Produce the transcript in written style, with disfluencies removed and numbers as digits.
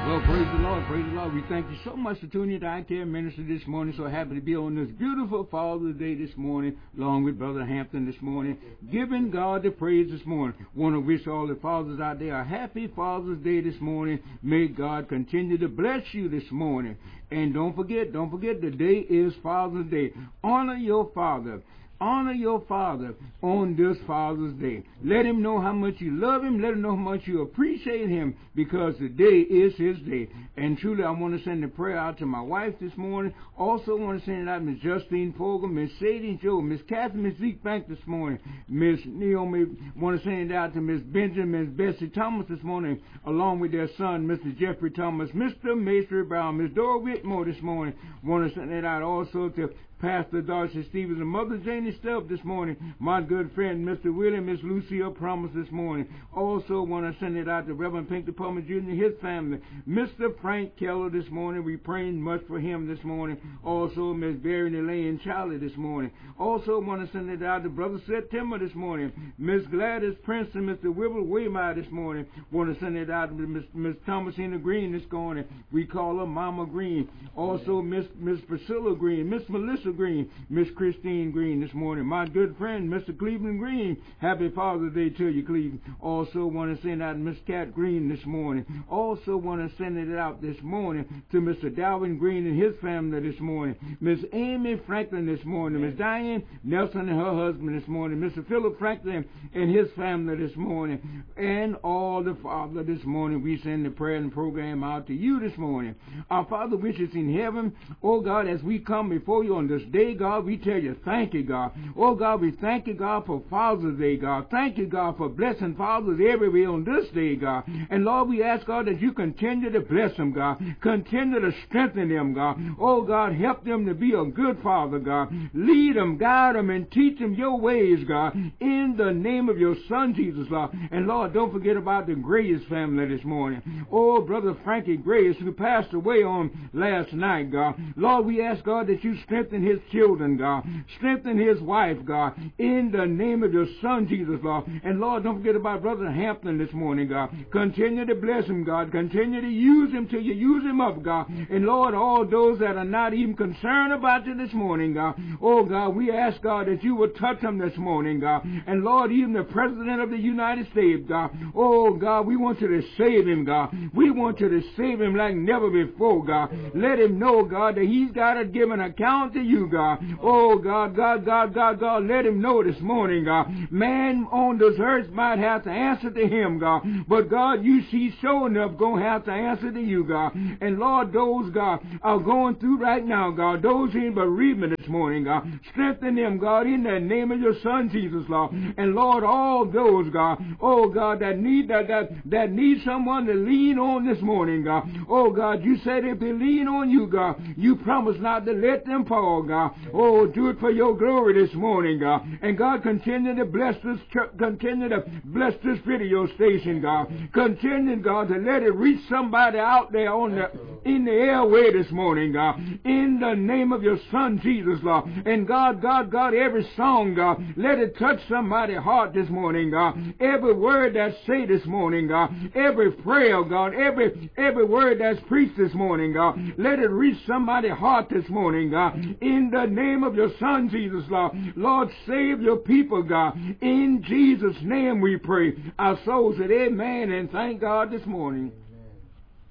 Well, praise the Lord, praise the Lord. We thank you so much for tuning in to I Care Ministry this morning. So happy to be on this beautiful Father's Day this morning, along with Brother Hampton this morning, giving God the praise this morning. Want to wish all the fathers out there a happy Father's Day this morning. May God continue to bless you this morning. And don't forget, today is Father's Day. Honor your father. Honor your father on this Father's Day. Let him know how much you love him. Let him know how much you appreciate him, because today is his day. And truly, I want to send a prayer out to my wife this morning. Also want to send it out to Miss Justine Fogel, Miss Sadie Joe, Miss Catherine, Miss Zeke Bank this morning. Miss Naomi, want to send it out to Miss Benjamin, Miss Bessie Thomas this morning, along with their son, Mr. Jeffrey Thomas, Mr. Maestri Brown, Miss Dora Whitmore this morning. Want to send it out also to Pastor Darcy Stevens and Mother Janie Stubb this morning. My good friend, Mr. William, Miss Lucille Promise this morning. Also want to send it out to Reverend Pink Palmer Jr. and his family. Mr. Frank Keller this morning. We praying much for him this morning. Also, Miss Barry and Elaine Charlie this morning. Also want to send it out to Brother September this morning. Miss Gladys Princeton, Mr. Wibble Waymire this morning. Want to send it out to Miss Thomasina Green this morning. We call her Mama Green. Also, Miss Priscilla Green, Miss Melissa Green, Miss Christine Green this morning. My good friend, Mr. Cleveland Green. Happy Father's Day to you, Cleveland. Also want to send out Miss Cat Green this morning. Also want to send it out this morning to Mr. Darwin Green and his family this morning. Miss Amy Franklin this morning. Miss Diane Nelson and her husband this morning. Mr. Philip Franklin and his family this morning. And all the Father this morning. We send the prayer and program out to you this morning. Our Father which is in heaven, oh God, as we come before you on this day, God, we tell you thank you, God. Oh God, we thank you, God, for Father's Day, God. Thank you, God, for blessing fathers everywhere on this day, God. And Lord, we ask, God, that you continue to bless them, God. Continue to strengthen them, God. Oh God, help them to be a good father, God. Lead them, guide them, and teach them your ways, God. In the name of your Son, Jesus, Lord. And Lord, don't forget about the Grace family this morning. Oh, Brother Frankie Grace, who passed away on last night, God. Lord, we ask, God, that you strengthen his children, God. Strengthen his wife, God. In the name of your Son, Jesus, Lord. And Lord, don't forget about Brother Hampton this morning, God. Continue to bless him, God. Continue to use him till you use him up, God. And Lord, all those that are not even concerned about you this morning, God. Oh, God, we ask, God, that you would touch them this morning, God. And Lord, even the President of the United States, God. Oh, God, we want you to save him, God. We want you to save him like never before, God. Let him know, God, that he's got to give an account to you, God. Oh, God, let him know this morning, God. Man on this earth might have to answer to him, God. But God, you see sure enough going to have to answer to you, God. And Lord, those, God, are going through right now, God. Those in bereavement this morning, God. Strengthen them, God, in the name of your Son, Jesus, Lord. And Lord, all those, God, oh, God, that need someone to lean on this morning, God. Oh, God, you said if they lean on you, God, you promise not to let them fall, God. Oh, do it for your glory this morning, God. And God, continue to bless this video station, God. Continue, God, to let it reach somebody out there in the airway this morning, God. In the name of your Son, Jesus, Lord. And God, every song, God, let it touch somebody's heart this morning, God. Every word that's said this morning, God. Every prayer, God. Every word that's preached this morning, God. Let it reach somebody's heart this morning, God. In the name of your Son, Jesus, Lord. Lord, save your people, God. In Jesus' name we pray. Our souls said amen and thank God this morning.